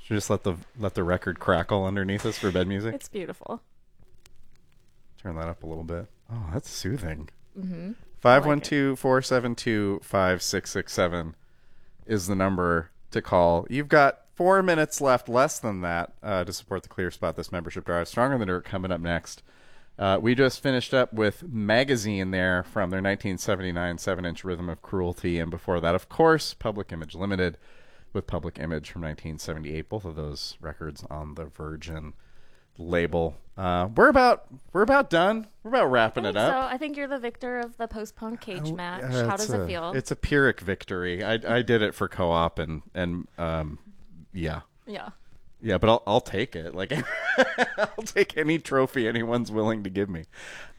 Should we just let the record crackle underneath us for bed music? It's beautiful. Turn that up a little bit. Oh, that's soothing. Mm-hmm. 512-472-5667 is the number to call. You've got 4 minutes left, less than that, to support the Clear Spot This Membership Drive. Stronger Than Dirt coming up next. We just finished up with Magazine there from their 1979 7-inch Rhythm of Cruelty. And before that, of course, Public Image Limited with Public Image from 1978. Both of those records on the Virgin label. We're about done. We're about wrapping it up. So I think you're the victor of the postponed cage match. How does it feel? It's a Pyrrhic victory. I did it for co-op and yeah. Yeah, but I'll take it. Like, I'll take any trophy anyone's willing to give me.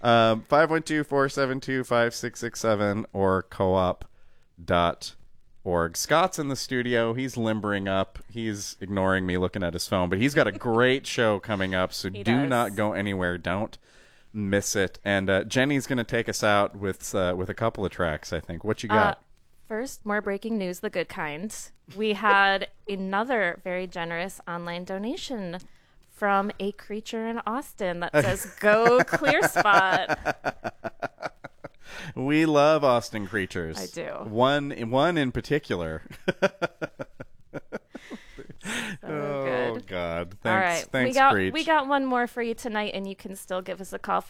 512-472-5667 or co-op.org. Scott's in the studio. He's limbering up. He's ignoring me looking at his phone, but he's got a great show coming up, so do not go anywhere. Don't miss it. And Jenny's going to take us out with a couple of tracks, I think. What you got? First, more breaking news, the good kind. We had another very generous online donation from a creature in Austin that says, "Go Clear Spot." We love Austin creatures. I do. One in particular. Oh, God. Thanks. All right. Thanks, Creech. We got one more for you tonight, and you can still give us a call,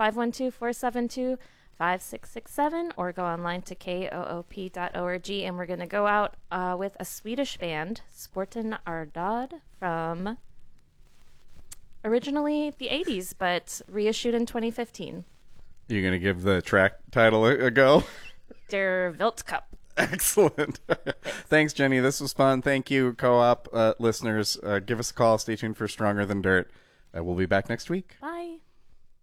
512-472-5667, or go online to koop.org, and we're going to go out with a Swedish band, Sporten Ardad, from originally the 80s, but reissued in 2015. You going to give the track title a go? Der Weltcup. Excellent. Thanks, Jenny. This was fun. Thank you, co-op listeners. Give us a call. Stay tuned for Stronger Than Dirt. We'll be back next week. Bye.